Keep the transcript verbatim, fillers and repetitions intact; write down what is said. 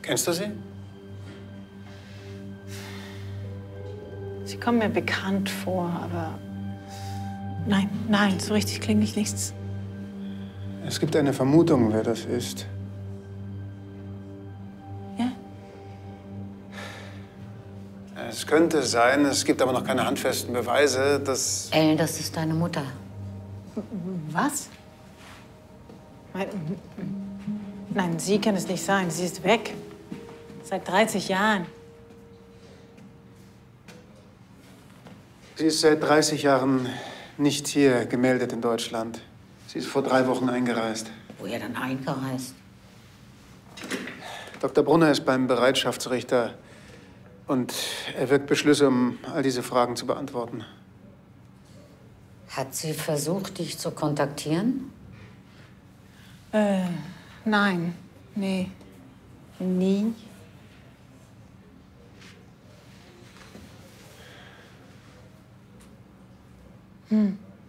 Kennst du sie? Sie kommen mir bekannt vor, aber... Nein, nein, so richtig klingelt nichts. Es gibt eine Vermutung, wer das ist. Ja? Es könnte sein, es gibt aber noch keine handfesten Beweise, dass... Ellen, das ist deine Mutter. Was? Nein, nein, sie kann es nicht sein. Sie ist weg. Seit dreißig Jahren. Sie ist seit dreißig Jahren nicht hier gemeldet in Deutschland. Sie ist vor drei Wochen eingereist. Wo er dann eingereist? Doktor Brunner ist beim Bereitschaftsrichter und er wirkt Beschlüsse, um all diese Fragen zu beantworten. Hat sie versucht, dich zu kontaktieren? Äh, nein. Nee. Nie. Hm.